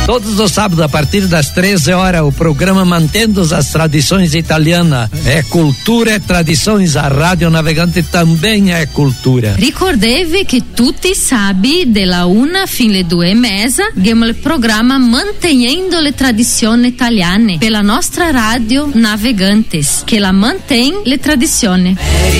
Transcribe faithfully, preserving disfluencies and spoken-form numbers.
Todos os sábados, a partir das treze horas, o programa Mantendo as Tradições Italianas. É cultura, é tradições. A Rádio Navegante também é cultura. Ricordevi che tutti sabi della una fino alle due e mezza abbiamo il programma Mantenendo le Tradizioni Italiane per la nostra Radio Navegantes, che la mantém le tradizioni.